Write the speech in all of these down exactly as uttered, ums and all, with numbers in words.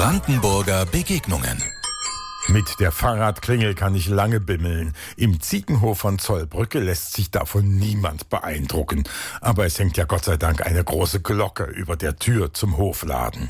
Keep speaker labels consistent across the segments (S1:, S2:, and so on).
S1: Brandenburger Begegnungen.
S2: Mit der Fahrradklingel kann ich lange bimmeln. Im Ziegenhof von Zollbrücke lässt sich davon niemand beeindrucken. Aber es hängt ja Gott sei Dank eine große Glocke über der Tür zum Hofladen.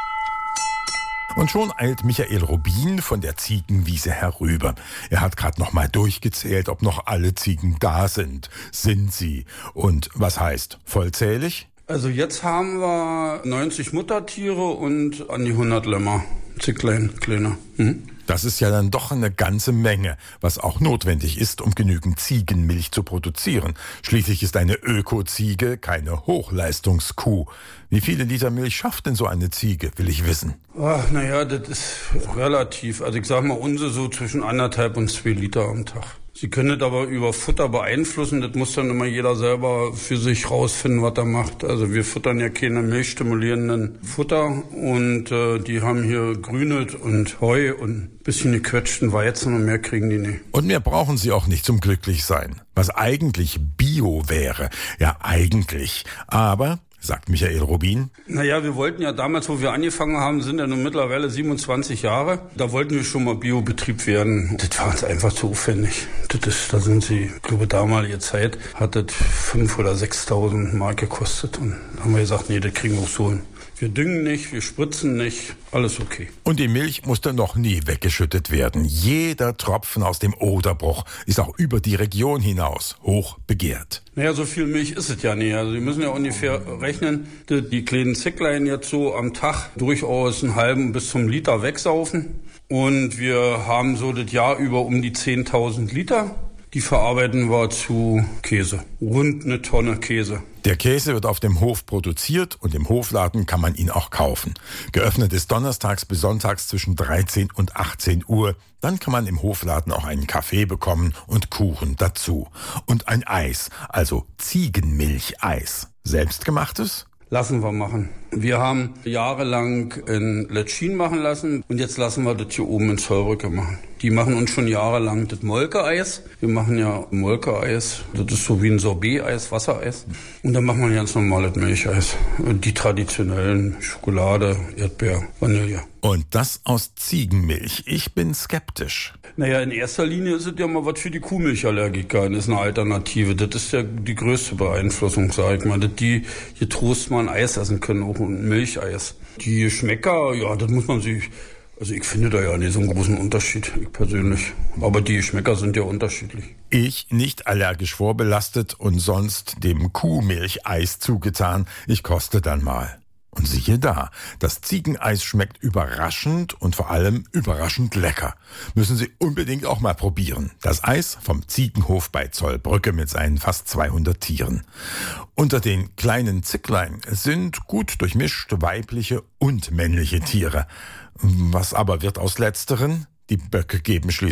S2: Und schon eilt Michael Rubin von der Ziegenwiese herüber. Er hat gerade noch mal durchgezählt, ob noch alle Ziegen da sind. Sind sie? Und was heißt vollzählig?
S3: Also jetzt haben wir neunzig Muttertiere und an die hundert Lämmer. Zicklein, kleiner. Mhm.
S2: Das ist ja dann doch eine ganze Menge, was auch notwendig ist, um genügend Ziegenmilch zu produzieren. Schließlich ist eine Öko-Ziege keine Hochleistungskuh. Wie viele Liter Milch schafft denn so eine Ziege, will ich wissen?
S3: Ach, naja, das ist relativ. Also ich sag mal, unsere so zwischen anderthalb und zwei Liter am Tag. Sie können das aber über Futter beeinflussen. Das muss dann immer jeder selber für sich rausfinden, was er macht. Also wir futtern ja keine milchstimulierenden Futter. Und äh, die haben hier Grünet und Heu und ein bisschen gequetschten Weizen und mehr kriegen die nicht.
S2: Und mehr brauchen sie auch nicht zum Glücklichsein. Was eigentlich Bio wäre. Ja, eigentlich. Aber, sagt Michael Rubin.
S3: Naja, wir wollten ja damals, wo wir angefangen haben, sind ja nun mittlerweile siebenundzwanzig Jahre. Da wollten wir schon mal Biobetrieb werden. Das war uns einfach zu aufwendig. Das ist, da sind sie, ich glaube, damalige Zeit hat das fünf oder sechstausend Mark gekostet. Und da haben wir gesagt, nee, das kriegen wir auch so hin. Wir düngen nicht, wir spritzen nicht, alles okay.
S2: Und die Milch musste noch nie weggeschüttet werden. Jeder Tropfen aus dem Oderbruch ist auch über die Region hinaus hoch begehrt.
S3: Naja, so viel Milch ist es ja nicht. Also Sie müssen ja ungefähr rechnen, die kleinen Zicklein jetzt so am Tag durchaus einen halben bis zum Liter wegsaufen. Und wir haben so das Jahr über um die zehntausend Liter. Die verarbeiten wir zu Käse. Rund eine Tonne Käse.
S2: Der Käse wird auf dem Hof produziert und im Hofladen kann man ihn auch kaufen. Geöffnet ist donnerstags bis sonntags zwischen dreizehn und achtzehn Uhr. Dann kann man im Hofladen auch einen Kaffee bekommen und Kuchen dazu. Und ein Eis, also Ziegenmilcheis. Selbstgemachtes?
S3: Lassen wir machen. Wir haben jahrelang in Letschin machen lassen und jetzt lassen wir das hier oben in Zollbrücke machen. Die machen uns schon jahrelang das Molke-Eis. Wir machen ja Molke-Eis. Das ist so wie ein Sorbet-Eis, Wassereis. Und dann machen wir ein ganz normales Milcheis. Die traditionellen Schokolade, Erdbeer, Vanille.
S2: Und das aus Ziegenmilch. Ich bin skeptisch.
S3: Naja, in erster Linie ist es ja mal was für die Kuhmilchallergiker. Das ist eine Alternative. Das ist ja die größte Beeinflussung, sag ich mal. Dass die getrost mal ein Eis essen können, auch ein Milcheis. Die Geschmäcker, ja, das muss man sich... Also ich finde da ja nicht so einen großen Unterschied, ich persönlich. Aber die Geschmäcker sind ja unterschiedlich.
S2: Ich nicht allergisch vorbelastet und sonst dem Kuhmilcheis zugetan. Ich koste dann mal. Und siehe da, das Ziegeneis schmeckt überraschend und vor allem überraschend lecker. Müssen Sie unbedingt auch mal probieren. Das Eis vom Ziegenhof bei Zollbrücke mit seinen fast zweihundert Tieren. Unter den kleinen Zicklein sind gut durchmischt weibliche und männliche Tiere. Was aber wird aus letzteren? Die Böcke geben schließlich